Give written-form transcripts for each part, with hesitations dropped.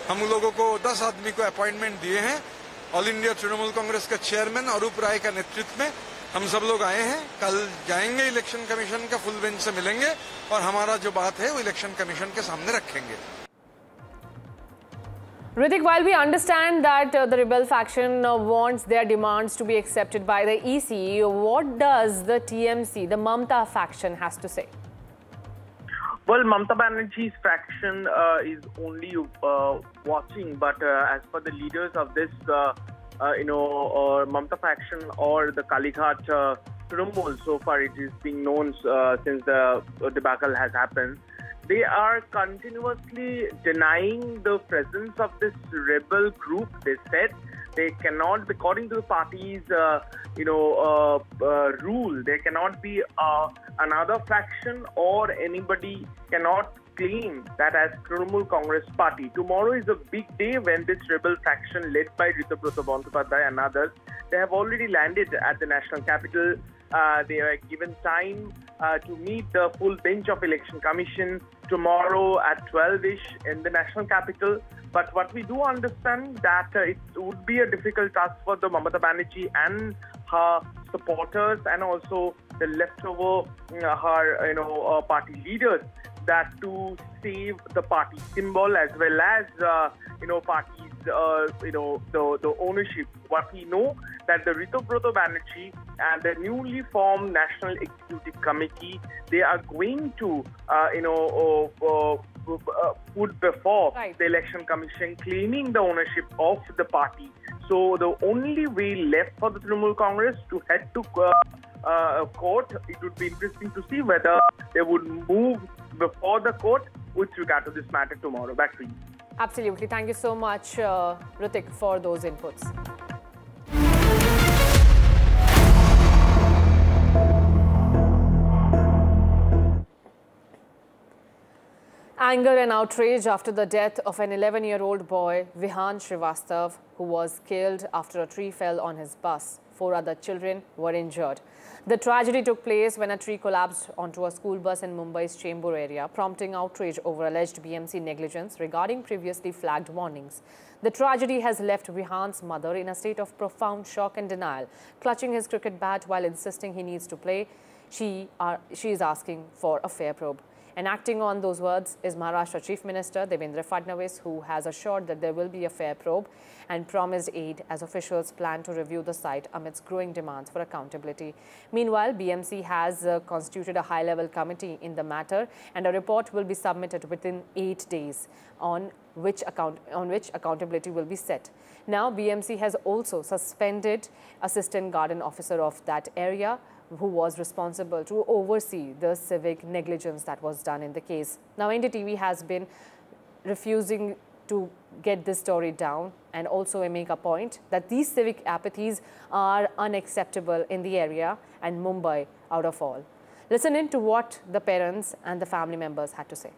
हम लोगों को 10 आदमी को अपॉइंटमेंट दिए हैं। ऑल इंडिया तृणमूल कांग्रेस के चेयरमैन अरूप राय का नेतृत्व में हम सब लोग आए हैं। कल जाएंगे इलेक्शन कमीशन का फुल बेंच से मिलेंगे और हमारा जो बात है वो इलेक्शन कमीशन के सामने रखेंगे। Ritik, while we understand that the rebel faction wants their demands to be accepted by the EC, what does the TMC, the Mamata faction, has to say? Well, Mamata Banerjee's faction is only watching, but as per the leaders of this, Mamata faction or the Kalighat Trinamool, so far it is being known since the debacle has happened, they are continuously denying the presence of this rebel group. They said they cannot, according to the party's, rule, there cannot be another faction or anybody cannot claim that as Trinamool Congress Party. Tomorrow is a big day when this rebel faction led by Ritubrata Bandyopadhyay and others, they have already landed at the national capital. They are given time to meet the full bench of Election Commission tomorrow at 12-ish in the national capital. But what we do understand that it would be a difficult task for the Mamata Banerjee and her supporters and also the leftover her party leaders that to save the party symbol as well as parties the ownership. What we know that the Ritubrata Banerjee and the newly formed National Executive Committee, they are going to put before the Election Commission claiming the ownership of the party. So the only way left for the Trinamool Congress to head to court. It would be interesting to see whether they would move before the court with regard to this matter tomorrow. Back to you. Absolutely. Thank you so much, Ritik, for those inputs. Anger and outrage after the death of an 11-year-old boy, Vihan Srivastav, who was killed after a tree fell on his bus. 4 other children were injured. The tragedy took place when a tree collapsed onto a school bus in Mumbai's Chembur area, prompting outrage over alleged BMC negligence regarding previously flagged warnings. The tragedy has left Vihan's mother in a state of profound shock and denial. Clutching his cricket bat while insisting he needs to play, she is asking for a fair probe. And acting on those words is Maharashtra Chief Minister Devendra Fadnavis, who has assured that there will be a fair probe and promised aid as officials plan to review the site amidst growing demands for accountability. Meanwhile, BMC has constituted a high-level committee in the matter, and a report will be submitted within 8 days on which accountability will be set. Now, BMC has also suspended Assistant Garden Officer of that area, who was responsible to oversee the civic negligence that was done in the case. Now, NDTV has been refusing to get this story down and also make a point that these civic apathies are unacceptable in the area and Mumbai out of all. Listen in to what the parents and the family members had to say.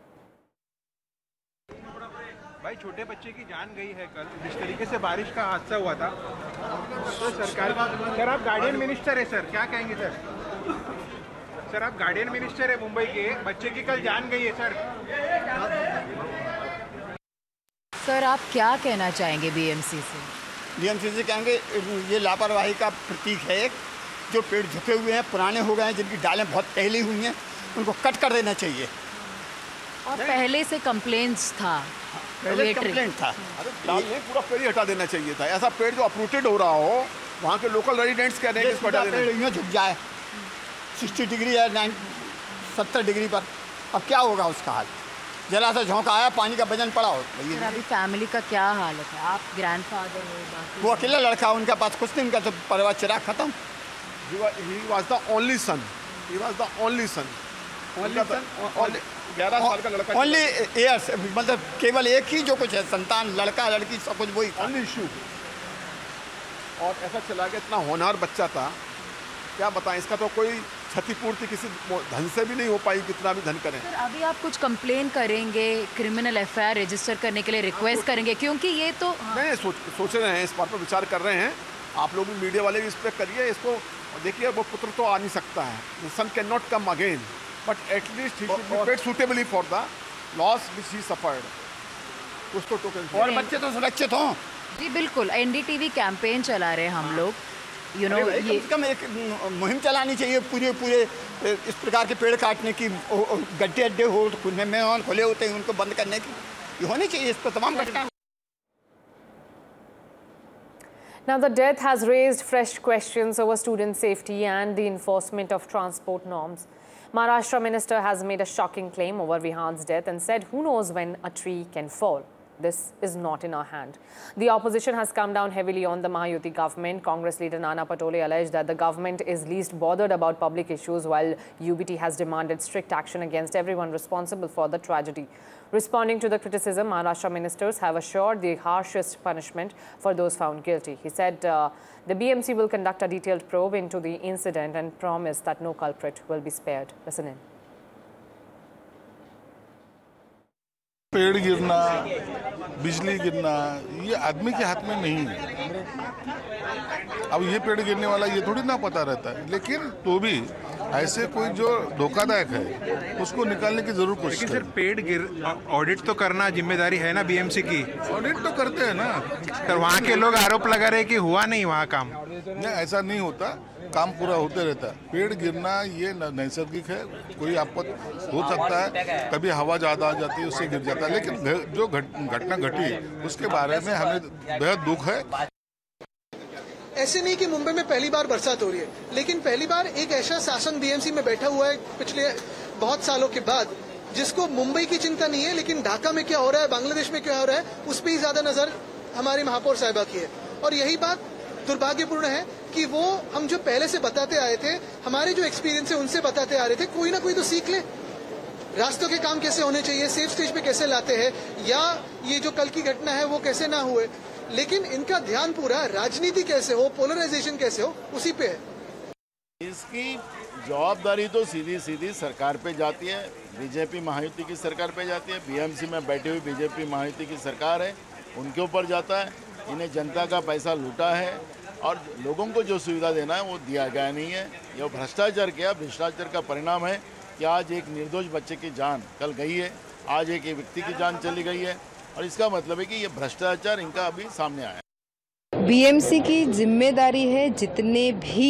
भाई छोटे बच्चे की जान गई है कल जिस तरीके से बारिश का हादसा हुआ था तो सरकार सर आप गार्डियन मिनिस्टर है सर क्या कहेंगे सर आप गार्डियन मिनिस्टर है मुंबई के बच्चे की कल जान गई है सर आप क्या कहना चाहेंगे बीएमसी से कहेंगे ये लापरवाही का प्रतीक है एक जो पेड़ झुके हुए हैं पुराने हो गए हैं जिनकी डालें बहुत पहली हुई हैं उनको कट कर देना चाहिए और पहले से कंप्लेंट्स था कंप्लेंट था अरे पूरा पेड़ ही हटा देना चाहिए था ऐसा पेड़ जो अप्रूटेड हो रहा हो वहाँ के लोकल रेजिडेंट्स कह रहे हैं इसको हटा देना पेड़ यूँ झुक जाए 60 डिग्री या 70 डिग्री पर अब क्या होगा उसका हाल जरा सा झोंका आया पानी का वजन पड़ा हो अभी फैमिली का क्या हालत है आप ग्रैंडफादर हो वो अकेला लड़का उनका पास कुछ नहीं उनका तो परिवार चिराग खत्म He was the only son. He was the only son. 11 साल का लड़का ओनली ईयर्स मतलब केवल एक ही जो कुछ है संतान लड़का लड़की सब कुछ वही ओनली इशू और ऐसा चला गया इतना होनहार बच्चा था क्या बताएं इसका तो कोई क्षतिपूर्ति किसी धन से भी नहीं हो पाई कितना भी धन करें सर अभी आप कुछ कंप्लेन करेंगे क्रिमिनल एफआईआर रजिस्टर करने के लिए रिक्वेस्ट करेंगे क्योंकि ये तो नहीं सोच रहे हैं इस बात पर विचार कर रहे हैं आप लोग भी मीडिया वाले भी इस पर करिए इसको देखिए वो पुत्र तो आ नहीं सकता है सन can not come again but at least he should be paid suitably for the loss which he suffered. उसको टोकन और बच्चे तो सुरक्षित हों। जी बिल्कुल, एनडीटीवी कैंपेन चला रहे हम लोग, यू नो, ये कम से कम एक मुहिम चलानी चाहिए पूरे इस प्रकार के पेड़ काटने की, गड्ढे अड्डे हो खुले होते हैं उनको बंद करने की, ये होनी चाहिए, इस पर तमाम घटना। Now, the death has raised fresh questions over student safety and the enforcement of transport norms. Maharashtra minister has made a shocking claim over Vihan's death and said, who knows when a tree can fall. This is not in our hand. The opposition has come down heavily on the Mahayuti government. Congress leader Nana Patole alleged that the government is least bothered about public issues, while UBT has demanded strict action against everyone responsible for the tragedy. Responding to the criticism, Maharashtra ministers have assured the harshest punishment for those found guilty. He said the BMC will conduct a detailed probe into the incident and promised that no culprit will be spared. Listen in. पेड़ गिरना, बिजली गिरना, ये आदमी के हाथ में नहीं है। अब ये पेड़ गिरने वाला ये थोड़ी ना पता रहता है, लेकिन तो भी ऐसे कोई जो धोखादायक है उसको निकालने की जरूर कोशिश करें। लेकिन पेड़ ऑडिट तो करना जिम्मेदारी है ना बीएमसी की। ऑडिट तो करते हैं ना, तो वहाँ के लोग आरोप लगा रहे कि हुआ नहीं वहाँ काम। नहीं, ऐसा नहीं होता, काम पूरा होते रहता है। पेड़ गिरना ये नैसर्गिक है, कोई आपत्ति हो सकता है, कभी हवा ज़्यादा आ जाती है उससे गिर जाता है, लेकिन जो घटना घटी उसके बारे में हमें बेहद दुख है। ऐसे नहीं कि मुंबई में पहली बार बरसात हो रही है, लेकिन पहली बार एक ऐसा शासन बीएमसी में बैठा हुआ है पिछले बहुत सालों के बाद, जिसको मुंबई की चिंता नहीं है, लेकिन ढाका में क्या हो रहा है, बांग्लादेश में क्या हो रहा है, उस पर ही ज्यादा नजर हमारी महापौर साहिबा की है। और यही बात दुर्भाग्यपूर्ण है कि वो हम जो पहले से बताते आए थे, हमारे जो एक्सपीरियंस है उनसे बताते आ रहे थे, कोई ना कोई तो सीख ले। रास्तों के काम कैसे होने चाहिए, सेफ स्टेज पे कैसे लाते हैं, या ये जो कल की घटना है वो कैसे ना हुए, लेकिन इनका ध्यान पूरा राजनीति कैसे हो, पोलराइजेशन कैसे हो, उसी पे है। इसकी जवाबदारी तो सीधी सीधी सरकार पे जाती है, बीजेपी महायुति की सरकार पे जाती है। बीएमसी में बैठी हुई बीजेपी महायुति की सरकार है, उनके ऊपर जाता है। इन्हें जनता का पैसा लूटा है और लोगों को जो सुविधा देना है वो दिया गया नहीं है। यह भ्रष्टाचार किया, भ्रष्टाचार का परिणाम है कि आज एक निर्दोष बच्चे की जान कल गई है, आज एक व्यक्ति की जान चली गई है, और इसका मतलब है कि ये भ्रष्टाचार इनका अभी सामने आया है। बीएमसी की जिम्मेदारी है जितने भी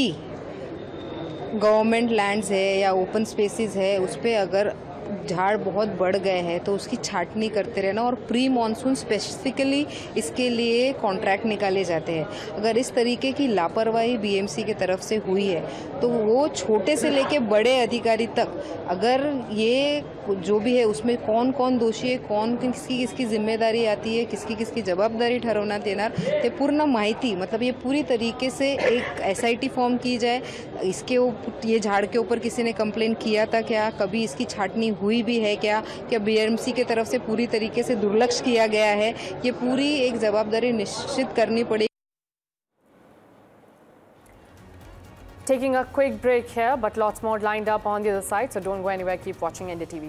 गवर्नमेंट लैंड्स है या ओपन स्पेसेस है उस पर अगर झाड़ बहुत बढ़ गए हैं तो उसकी छाटनी करते रहना, और प्री मॉनसून स्पेसिफिकली इसके लिए कॉन्ट्रैक्ट निकाले जाते हैं। अगर इस तरीके की लापरवाही बीएमसी की तरफ से हुई है तो वो छोटे से लेके बड़े अधिकारी तक, अगर ये जो भी है उसमें कौन कौन दोषी है, कौन किसकी जिम्मेदारी आती है, किसकी जबाबदारी ठरवण्यात येणार ते पूर्ण माहिती, मतलब ये पूरी तरीके से एक एसआईटी फॉर्म की जाए। इसके ये झाड़ के ऊपर किसी ने कंप्लेन किया था क्या, कभी इसकी छाटनी हुई भी है क्या बीएमसी की तरफ से पूरी तरीके से दुर्लक्ष्य किया गया है, ये पूरी एक जवाबदारी निश्चित करनी पड़ेगी। Taking a quick break here, but lots more lined up on the other side, so don't go anywhere, keep watching NDTV.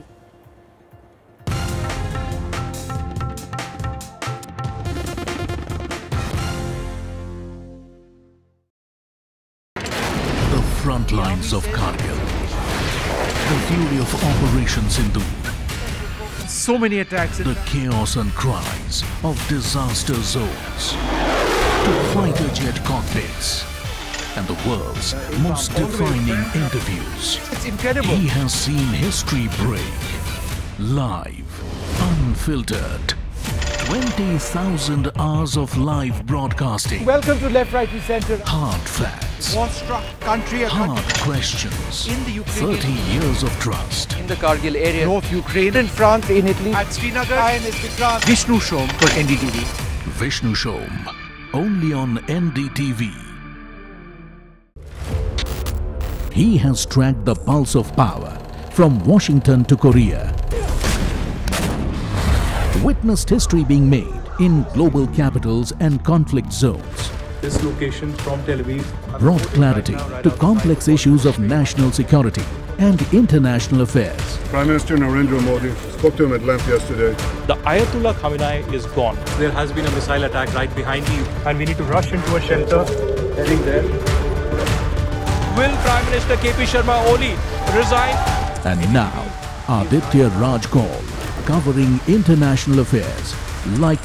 The front lines of Kargil, the fury of Operation Sindoor, so many attacks, the chaos and cries of disaster zones, to fighter jet cockpits, and the world's most defining interviews. It's incredible. He has seen history break. Live, unfiltered. 20,000 hours of live broadcasting. Welcome to Left, Right and Center. Hard facts. War-struck country. Hard questions. In the Ukraine. 30 years of trust. In the Kargil area. North Ukraine. In France, in Italy. At Srinagar. INS Vikrant. Vishnu Shom for NDTV. Vishnu Shom. Only on NDTV. He has tracked the pulse of power from Washington to Korea. Witnessed history being made in global capitals and conflict zones. This location from Tel Aviv Brought clarity to complex issues of national security and international affairs. Prime Minister Narendra Modi spoke to him at length yesterday. The Ayatollah Khamenei is gone. There has been a missile attack right behind you, and we need to rush into a shelter. Heading there. Will Prime Minister KP Sharma Oli resign? And now, Aditya Raj Kaul, covering international affairs like